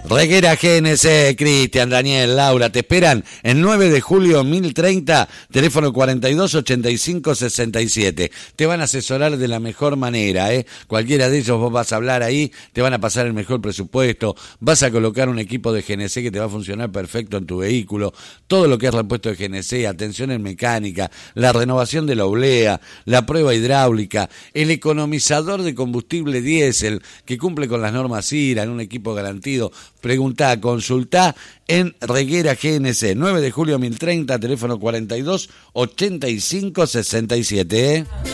Reguera GNC, Cristian, Daniel, Laura, te esperan el 9 de julio 1030, teléfono 428567. Te van a asesorar de la mejor manera, Cualquiera de ellos vos vas a hablar ahí, te van a pasar el mejor presupuesto, vas a colocar un equipo de GNC que te va a funcionar perfecto en tu vehículo, todo lo que es repuesto de GNC, atención en mecánica, la renovación de la oblea, la prueba hidráulica, el economizador de combustible diésel que cumple con las normas IRA en un equipo garantido. Preguntá, consultá en Reguera GNC, 9 de julio 1030, teléfono 428567.